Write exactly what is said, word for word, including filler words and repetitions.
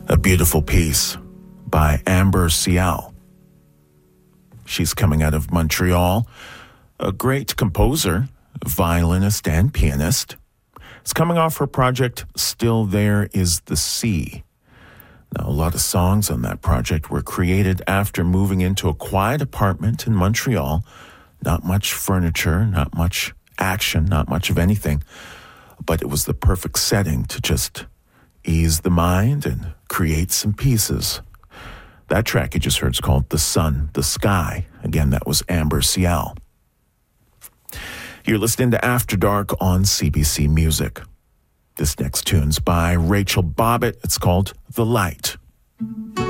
A beautiful piece by Amber Cial. She's coming out of Montreal, a great composer, violinist, and pianist. It's coming off her project, Still There Is the Sea. Now, a lot of songs on that project were created after moving into a quiet apartment in Montreal. Not much furniture, not much action, not much of anything. But it was the perfect setting to just ease the mind and create some pieces. That track you just heard is called The Sun, the Sky. Again, that was Amber Cial. You're listening to After Dark on C B C Music. This next tune's by Rachel Bobbitt. It's called The Light.